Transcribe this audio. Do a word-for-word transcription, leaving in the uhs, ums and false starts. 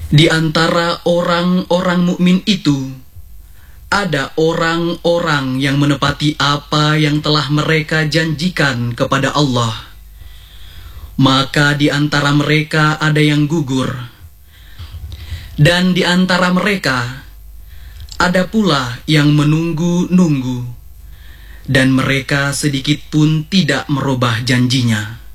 Di antara orang-orang mukmin itu, ada orang-orang yang menepati apa yang telah mereka janjikan kepada Allah. Maka di antara mereka ada yang gugur, dan di antara mereka ada pula yang menunggu-nunggu, dan mereka sedikit pun tidak merubah janjinya.